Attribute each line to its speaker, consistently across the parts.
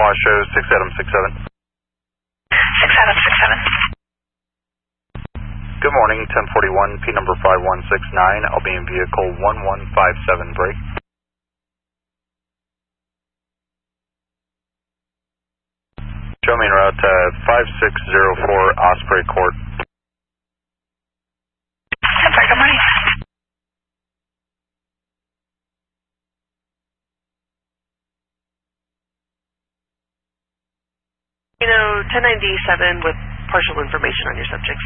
Speaker 1: Washoe, 6 Adam 67.
Speaker 2: 6 Adam 67.
Speaker 1: Good morning, 1041, P number 5169. I'll be in vehicle 1157 break. Show me en route 5604 Osprey Court.
Speaker 2: Good morning. You know, 1097 with partial information on your subjects.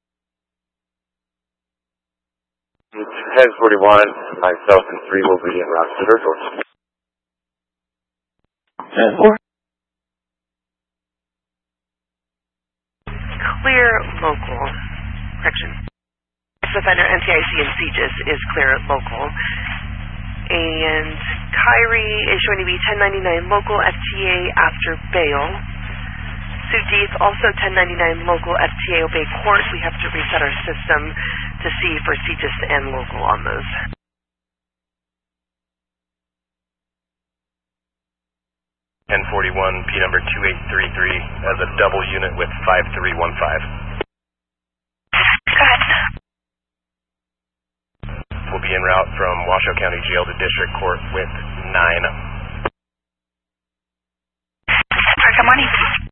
Speaker 3: It's 1041, myself and 3 will be en route to the airport.
Speaker 4: 10-4.
Speaker 2: Clear local. Correction. Offender NTIC and CGIS is clear local. And Kyrie is showing to be 1099 local FTA after bail. Sujit also 1099 local FTA Obey Court. We have to reset our system to see for CGIS and local on those.
Speaker 5: N41, P number 2833 as a double unit with 5315.
Speaker 2: Go ahead.
Speaker 5: We'll be en route from Washoe County Jail to District Court with 9.
Speaker 2: Good morning.